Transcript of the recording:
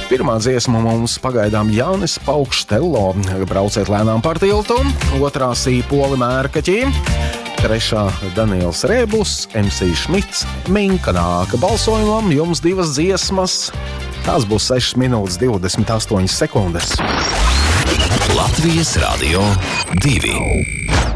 Pirmā dziesma mums pagaidām Jānis Paukštello, brauciet lēnām par tiltu, otrā Sīpoli Mērkaķī, trešā Daniels Rēbus, MC Šmits, Minka nāka balsojumam, jums 2 dziesmas, tās būs 6 minūtes 28 sekundes. Latvijas Radio 2.